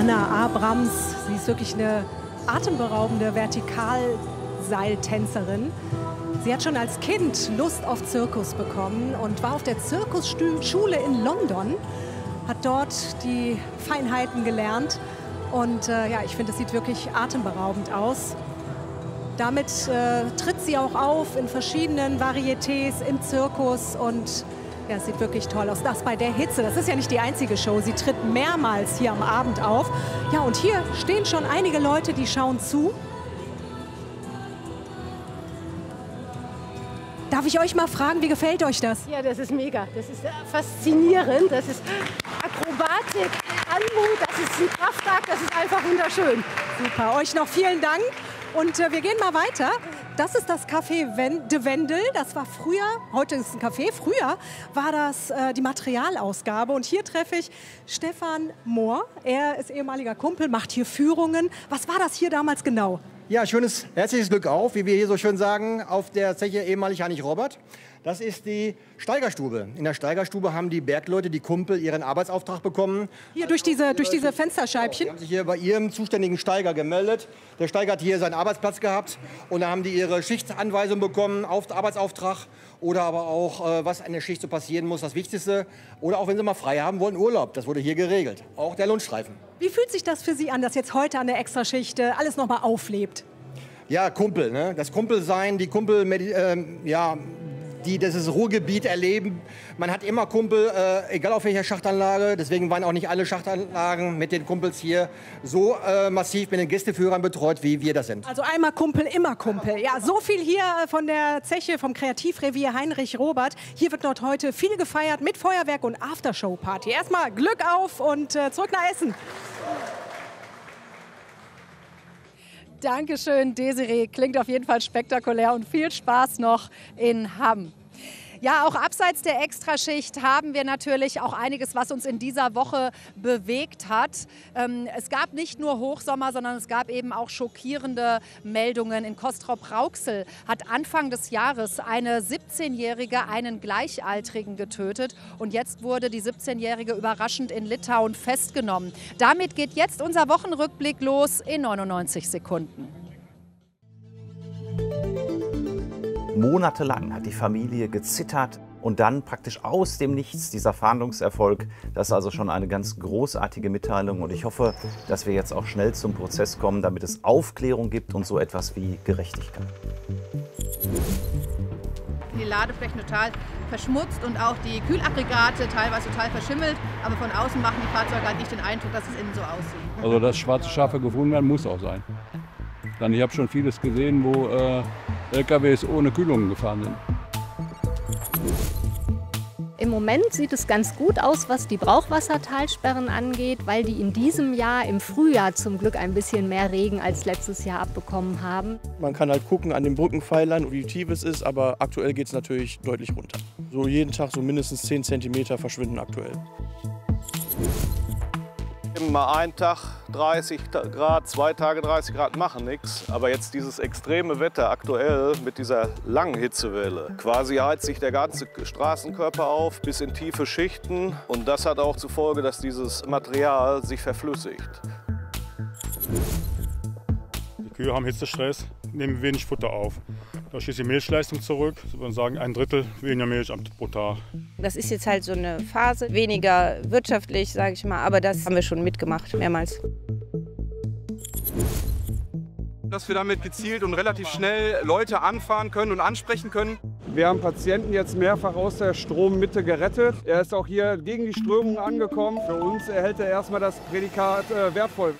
Anna Abrams. Sie ist wirklich eine atemberaubende Vertikalseiltänzerin. Sie hat schon als Kind Lust auf Zirkus bekommen und war auf der Zirkusschule in London, hat dort die Feinheiten gelernt. Und ja, ich finde, es sieht wirklich atemberaubend aus. Damit tritt sie auch auf in verschiedenen Varietés im Zirkus und ja, es sieht wirklich toll aus. Das bei der Hitze, das ist ja nicht die einzige Show. Sie tritt mehrmals hier am Abend auf. Ja, und hier stehen schon einige Leute, die schauen zu. Darf ich euch mal fragen, wie gefällt euch das? Ja, das ist mega. Das ist faszinierend. Das ist Akrobatik, Anmut, das ist ein Kraftakt, das ist einfach wunderschön. Super, euch noch vielen Dank. Und wir gehen mal weiter. Das ist das Café de Wendel. Das war früher, heute ist es ein Café, früher war das die Materialausgabe. Und hier treffe ich Stefan Mohr. Er ist ehemaliger Kumpel, macht hier Führungen. Was war das hier damals genau? Ja, schönes, herzliches Glück auf, wie wir hier so schön sagen, auf der Zeche ehemalig Heinrich Robert. Das ist die Steigerstube. In der Steigerstube haben die Bergleute, die Kumpel, ihren Arbeitsauftrag bekommen. Hier durch diese Fensterscheibchen? Die haben sich hier bei ihrem zuständigen Steiger gemeldet. Der Steiger hat hier seinen Arbeitsplatz gehabt und dann haben die ihre Schichtanweisung bekommen, Arbeitsauftrag oder aber auch, was an der Schicht so passieren muss, das Wichtigste. Oder auch, wenn sie mal frei haben wollen, Urlaub. Das wurde hier geregelt. Auch der Lohnstreifen. Wie fühlt sich das für Sie an, dass jetzt heute an der Extraschicht alles noch mal auflebt? Ja, Kumpel, ne? Das Kumpelsein, die Kumpel, die dieses Ruhrgebiet erleben. Man hat immer Kumpel, egal auf welcher Schachtanlage. Deswegen waren auch nicht alle Schachtanlagen mit den Kumpels hier so massiv mit den Gästeführern betreut, wie wir das sind. Also einmal Kumpel, immer Kumpel. Ja, so viel hier von der Zeche vom Kreativrevier Heinrich Robert. Hier wird dort heute viel gefeiert mit Feuerwerk und Aftershow-Party. Erstmal Glück auf und zurück nach Essen. Dankeschön, Desiree. Klingt auf jeden Fall spektakulär und viel Spaß noch in Hamm. Ja, auch abseits der Extraschicht haben wir natürlich auch einiges, was uns in dieser Woche bewegt hat. Es gab nicht nur Hochsommer, sondern es gab eben auch schockierende Meldungen. In Castrop-Rauxel hat Anfang des Jahres eine 17-Jährige einen Gleichaltrigen getötet. Und jetzt wurde die 17-Jährige überraschend in Litauen festgenommen. Damit geht jetzt unser Wochenrückblick los in 99 Sekunden. Monatelang hat die Familie gezittert und dann praktisch aus dem Nichts dieser Fahndungserfolg. Das ist also schon eine ganz großartige Mitteilung und ich hoffe, dass wir jetzt auch schnell zum Prozess kommen, damit es Aufklärung gibt und so etwas wie Gerechtigkeit. Die Ladeflächen total verschmutzt und auch die Kühlaggregate teilweise total verschimmelt. Aber von außen machen die Fahrzeuge halt nicht den Eindruck, dass es innen so aussieht. Also dass schwarze Schafe gefunden werden, muss auch sein. Ich habe schon vieles gesehen, wo LKWs ohne Kühlung gefahren sind. Im Moment sieht es ganz gut aus, was die Brauchwassertalsperren angeht, weil die in diesem Jahr im Frühjahr zum Glück ein bisschen mehr Regen als letztes Jahr abbekommen haben. Man kann halt gucken an den Brückenpfeilern, wie tief es ist, aber aktuell geht es natürlich deutlich runter. So jeden Tag so mindestens 10 cm verschwinden aktuell. Mal einen Tag 30 Grad, 2 Tage 30 Grad machen nichts. Aber jetzt dieses extreme Wetter aktuell mit dieser langen Hitzewelle. Quasi heizt sich der ganze Straßenkörper auf bis in tiefe Schichten. Und das hat auch zur Folge, dass dieses Material sich verflüssigt. Die Kühe haben Hitzestress, nehmen wenig Futter auf. Dadurch ist die Milchleistung zurück, so würde man sagen 1/3 weniger Milch pro Tag. Das ist jetzt halt so eine Phase, weniger wirtschaftlich, sage ich mal, aber das haben wir schon mitgemacht, mehrmals. Dass wir damit gezielt und relativ schnell Leute anfahren können und ansprechen können. Wir haben Patienten jetzt mehrfach aus der Strommitte gerettet. Er ist auch hier gegen die Strömung angekommen. Für uns erhält er erstmal das Prädikat wertvoll.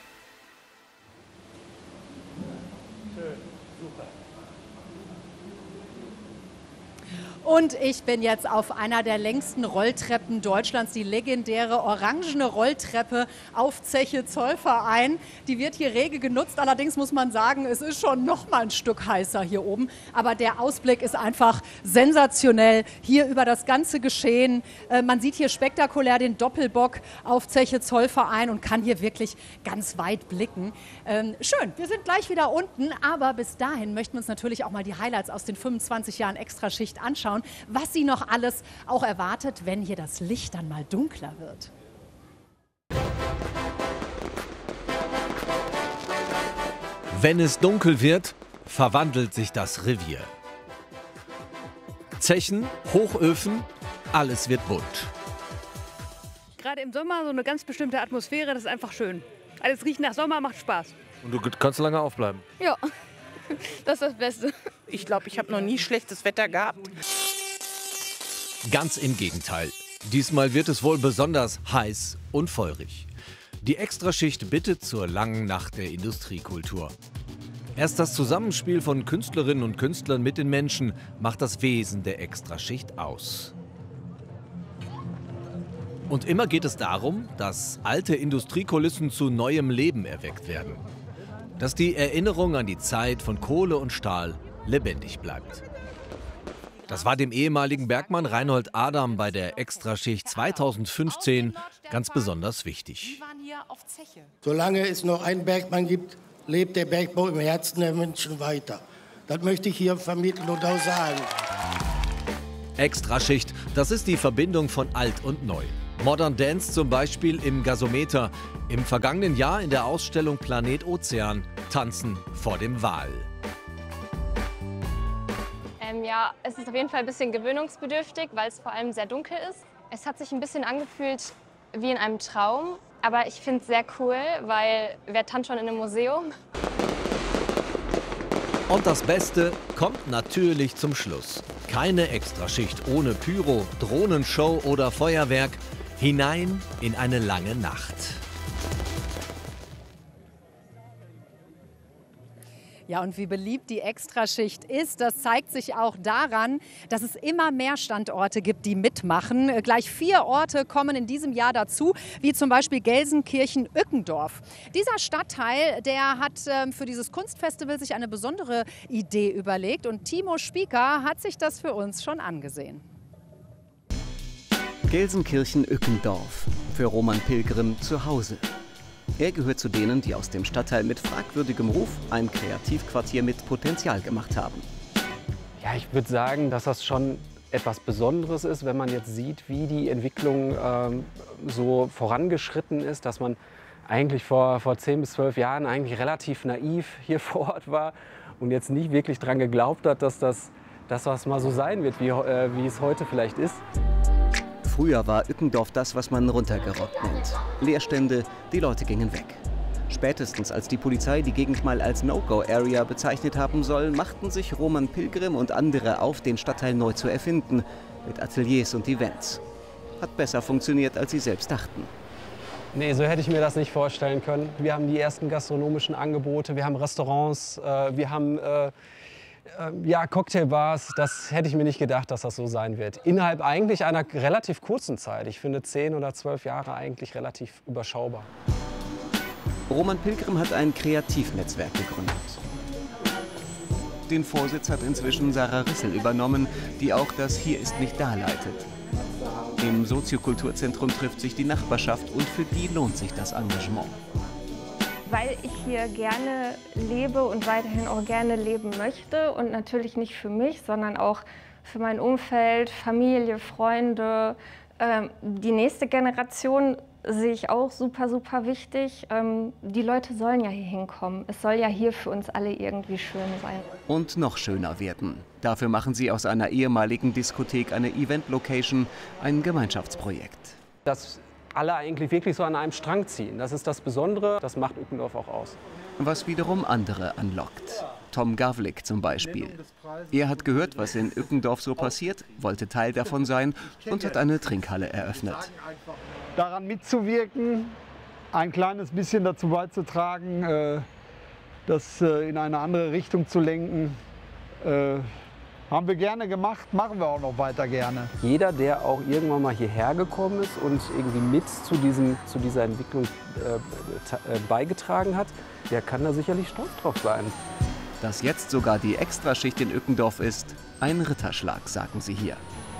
Und ich bin jetzt auf einer der längsten Rolltreppen Deutschlands, die legendäre orangene Rolltreppe auf Zeche Zollverein. Die wird hier rege genutzt, allerdings muss man sagen, es ist schon noch mal ein Stück heißer hier oben. Aber der Ausblick ist einfach sensationell hier über das ganze Geschehen. Man sieht hier spektakulär den Doppelbock auf Zeche Zollverein und kann hier wirklich ganz weit blicken. Schön, wir sind gleich wieder unten, aber bis dahin möchten wir uns natürlich auch mal die Highlights aus den 25 Jahren Extraschicht anschauen, was Sie noch alles auch erwartet, wenn hier das Licht dann mal dunkler wird. Wenn es dunkel wird, verwandelt sich das Revier. Zechen, Hochöfen, alles wird bunt. Gerade im Sommer so eine ganz bestimmte Atmosphäre, das ist einfach schön. Alles riecht nach Sommer, macht Spaß. Und du kannst lange aufbleiben? Ja, das ist das Beste. Ich glaube, ich habe noch nie schlechtes Wetter gehabt. Ganz im Gegenteil. Diesmal wird es wohl besonders heiß und feurig. Die Extraschicht bittet zur langen Nacht der Industriekultur. Erst das Zusammenspiel von Künstlerinnen und Künstlern mit den Menschen macht das Wesen der Extraschicht aus. Und immer geht es darum, dass alte Industriekulissen zu neuem Leben erweckt werden. Dass die Erinnerung an die Zeit von Kohle und Stahl lebendig bleibt. Das war dem ehemaligen Bergmann Reinhold Adam bei der Extraschicht 2015 ganz besonders wichtig. Solange es noch einen Bergmann gibt, lebt der Bergbau im Herzen der Menschen weiter. Das möchte ich hier vermitteln und auch sagen. Extraschicht, das ist die Verbindung von alt und neu. Modern Dance zum Beispiel im Gasometer, im vergangenen Jahr in der Ausstellung Planet Ozean, Tanzen vor dem Wal. Ja, es ist auf jeden Fall ein bisschen gewöhnungsbedürftig, weil es vor allem sehr dunkel ist. Es hat sich ein bisschen angefühlt wie in einem Traum, aber ich finde es sehr cool, weil wer tanzt schon in einem Museum? Und das Beste kommt natürlich zum Schluss. Keine Extraschicht ohne Pyro, Drohnenshow oder Feuerwerk. Hinein in eine lange Nacht. Ja, und wie beliebt die Extraschicht ist, das zeigt sich auch daran, dass es immer mehr Standorte gibt, die mitmachen. Gleich 4 Orte kommen in diesem Jahr dazu, wie zum Beispiel Gelsenkirchen-Ückendorf. Dieser Stadtteil, der hat für dieses Kunstfestival sich eine besondere Idee überlegt und Timo Spieker hat sich das für uns schon angesehen. Gelsenkirchen-Ückendorf, für Roman Pilgrim zu Hause. Er gehört zu denen, die aus dem Stadtteil mit fragwürdigem Ruf ein Kreativquartier mit Potenzial gemacht haben. Ja, ich würde sagen, dass das schon etwas Besonderes ist, wenn man jetzt sieht, wie die Entwicklung so vorangeschritten ist, dass man eigentlich vor 10 bis 12 Jahren eigentlich relativ naiv hier vor Ort war und jetzt nicht wirklich daran geglaubt hat, dass das mal so sein wird, wie es heute vielleicht ist. Früher war Ückendorf das, was man runtergerockt nennt. Leerstände, die Leute gingen weg. Spätestens als die Polizei die Gegend mal als No-Go-Area bezeichnet haben soll, machten sich Roman Pilgrim und andere auf, den Stadtteil neu zu erfinden, mit Ateliers und Events. Hat besser funktioniert, als sie selbst dachten. Nee, so hätte ich mir das nicht vorstellen können. Wir haben die ersten gastronomischen Angebote, wir haben Restaurants, wir haben ja, Cocktailbars. Das hätte ich mir nicht gedacht, dass das so sein wird. Innerhalb eigentlich einer relativ kurzen Zeit. Ich finde 10 oder 12 Jahre eigentlich relativ überschaubar. Roman Pilgrim hat ein Kreativnetzwerk gegründet. Den Vorsitz hat inzwischen Sarah Rissel übernommen, die auch das Hier ist nicht da leitet. Im Soziokulturzentrum trifft sich die Nachbarschaft und für die lohnt sich das Engagement. Weil ich hier gerne lebe und weiterhin auch gerne leben möchte und natürlich nicht für mich, sondern auch für mein Umfeld, Familie, Freunde. Die nächste Generation sehe ich auch super, super wichtig. Die Leute sollen ja hier hinkommen. Es soll ja hier für uns alle irgendwie schön sein. Und noch schöner werden. Dafür machen sie aus einer ehemaligen Diskothek eine Event-Location, ein Gemeinschaftsprojekt. Dass alle eigentlich wirklich so an einem Strang ziehen. Das ist das Besondere, das macht Ückendorf auch aus. Was wiederum andere anlockt. Tom Gavlik zum Beispiel. Er hat gehört, was in Ückendorf so passiert, wollte Teil davon sein und hat eine Trinkhalle eröffnet. Daran mitzuwirken, ein kleines bisschen dazu beizutragen, das in eine andere Richtung zu lenken, haben wir gerne gemacht, machen wir auch noch weiter gerne. Jeder, der auch irgendwann mal hierher gekommen ist und irgendwie mit zu dieser Entwicklung beigetragen hat, der kann da sicherlich stolz drauf sein. Dass jetzt sogar die Extraschicht in Ückendorf ist, ein Ritterschlag, sagen sie hier.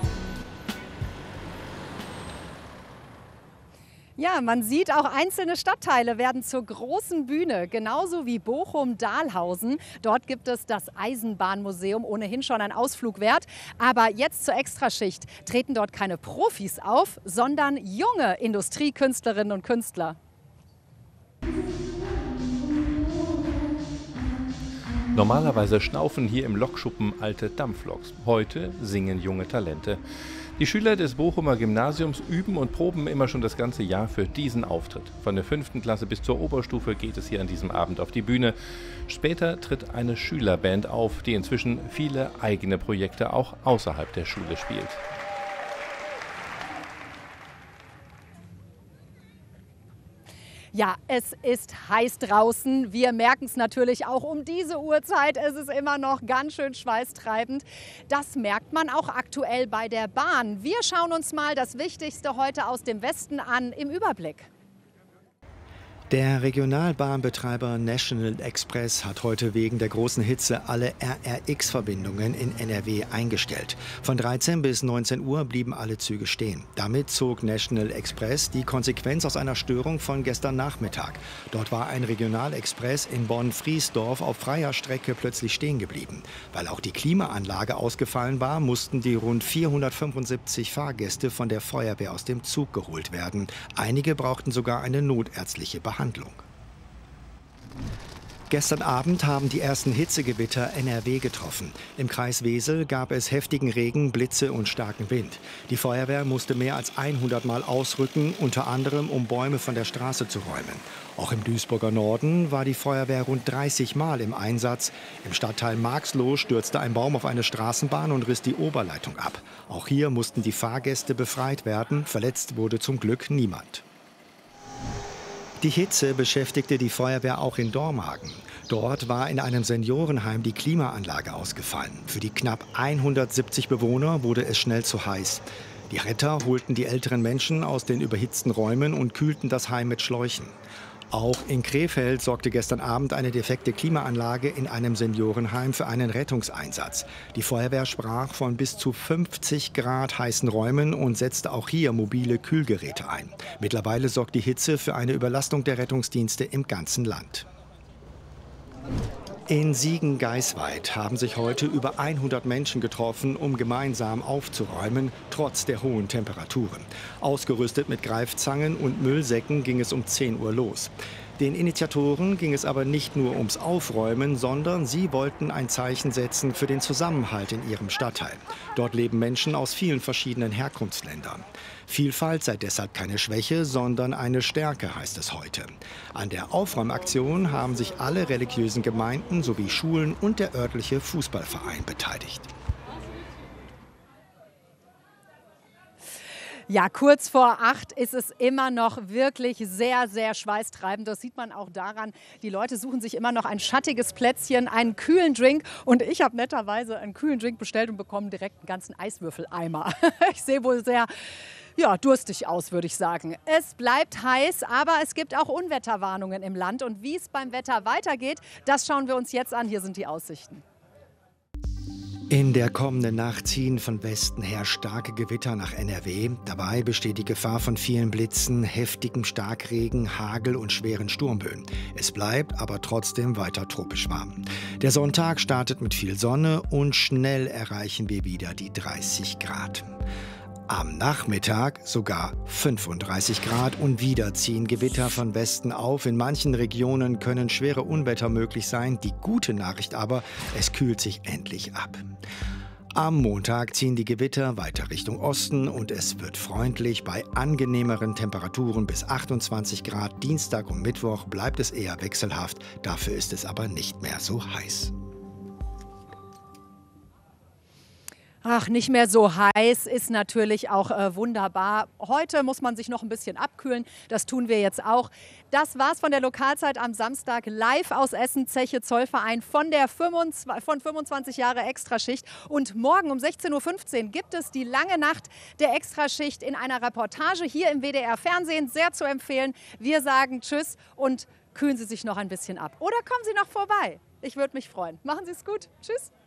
Ja, man sieht, auch einzelne Stadtteile werden zur großen Bühne, genauso wie Bochum-Dahlhausen. Dort gibt es das Eisenbahnmuseum, ohnehin schon ein Ausflug wert. Aber jetzt zur Extraschicht treten dort keine Profis auf, sondern junge Industriekünstlerinnen und Künstler. Normalerweise schnaufen hier im Lokschuppen alte Dampfloks. Heute singen junge Talente. Die Schüler des Bochumer Gymnasiums üben und proben immer schon das ganze Jahr für diesen Auftritt. Von der 5. Klasse bis zur Oberstufe geht es hier an diesem Abend auf die Bühne. Später tritt eine Schülerband auf, die inzwischen viele eigene Projekte auch außerhalb der Schule spielt. Ja, es ist heiß draußen. Wir merken es natürlich auch um diese Uhrzeit. Es ist immer noch ganz schön schweißtreibend. Das merkt man auch aktuell bei der Bahn. Wir schauen uns mal das Wichtigste heute aus dem Westen an im Überblick. Der Regionalbahnbetreiber National Express hat heute wegen der großen Hitze alle RRX-Verbindungen in NRW eingestellt. Von 13 bis 19 Uhr blieben alle Züge stehen. Damit zog National Express die Konsequenz aus einer Störung von gestern Nachmittag. Dort war ein Regionalexpress in Bonn-Friesdorf auf freier Strecke plötzlich stehen geblieben. Weil auch die Klimaanlage ausgefallen war, mussten die rund 475 Fahrgäste von der Feuerwehr aus dem Zug geholt werden. Einige brauchten sogar eine notärztliche Behandlung. Gestern Abend haben die ersten Hitzegewitter NRW getroffen. Im Kreis Wesel gab es heftigen Regen, Blitze und starken Wind. Die Feuerwehr musste mehr als 100 Mal ausrücken, unter anderem um Bäume von der Straße zu räumen. Auch im Duisburger Norden war die Feuerwehr rund 30 Mal im Einsatz. Im Stadtteil Marxloh stürzte ein Baum auf eine Straßenbahn und riss die Oberleitung ab. Auch hier mussten die Fahrgäste befreit werden. Verletzt wurde zum Glück niemand. Die Hitze beschäftigte die Feuerwehr auch in Dormagen. Dort war in einem Seniorenheim die Klimaanlage ausgefallen. Für die knapp 170 Bewohner wurde es schnell zu heiß. Die Retter holten die älteren Menschen aus den überhitzten Räumen und kühlten das Heim mit Schläuchen. Auch in Krefeld sorgte gestern Abend eine defekte Klimaanlage in einem Seniorenheim für einen Rettungseinsatz. Die Feuerwehr sprach von bis zu 50 Grad heißen Räumen und setzte auch hier mobile Kühlgeräte ein. Mittlerweile sorgt die Hitze für eine Überlastung der Rettungsdienste im ganzen Land. In Siegen-Geisweid haben sich heute über 100 Menschen getroffen, um gemeinsam aufzuräumen, trotz der hohen Temperaturen. Ausgerüstet mit Greifzangen und Müllsäcken ging es um 10 Uhr los. Den Initiatoren ging es aber nicht nur ums Aufräumen, sondern sie wollten ein Zeichen setzen für den Zusammenhalt in ihrem Stadtteil. Dort leben Menschen aus vielen verschiedenen Herkunftsländern. Vielfalt sei deshalb keine Schwäche, sondern eine Stärke, heißt es heute. An der Aufräumaktion haben sich alle religiösen Gemeinden sowie Schulen und der örtliche Fußballverein beteiligt. Ja, kurz vor 8 ist es immer noch wirklich sehr, sehr schweißtreibend. Das sieht man auch daran, die Leute suchen sich immer noch ein schattiges Plätzchen, einen kühlen Drink. Und ich habe netterweise einen kühlen Drink bestellt und bekomme direkt einen ganzen Eiswürfeleimer. Ich sehe wohl sehr durstig aus, würde ich sagen. Es bleibt heiß, aber es gibt auch Unwetterwarnungen im Land. Und wie es beim Wetter weitergeht, das schauen wir uns jetzt an. Hier sind die Aussichten. In der kommenden Nacht ziehen von Westen her starke Gewitter nach NRW. Dabei besteht die Gefahr von vielen Blitzen, heftigem Starkregen, Hagel und schweren Sturmböen. Es bleibt aber trotzdem weiter tropisch warm. Der Sonntag startet mit viel Sonne und schnell erreichen wir wieder die 30 Grad. Am Nachmittag sogar 35 Grad und wieder ziehen Gewitter von Westen auf. In manchen Regionen können schwere Unwetter möglich sein. Die gute Nachricht aber, es kühlt sich endlich ab. Am Montag ziehen die Gewitter weiter Richtung Osten und es wird freundlich bei angenehmeren Temperaturen bis 28 Grad. Dienstag und Mittwoch bleibt es eher wechselhaft, dafür ist es aber nicht mehr so heiß. Ach, nicht mehr so heiß ist natürlich auch wunderbar. Heute muss man sich noch ein bisschen abkühlen. Das tun wir jetzt auch. Das war's von der Lokalzeit am Samstag live aus Essen, Zeche Zollverein von 25 Jahre Extraschicht. Und morgen um 16:15 Uhr gibt es die lange Nacht der Extraschicht in einer Reportage hier im WDR Fernsehen. Sehr zu empfehlen. Wir sagen Tschüss und kühlen Sie sich noch ein bisschen ab. Oder kommen Sie noch vorbei. Ich würde mich freuen. Machen Sie es gut. Tschüss.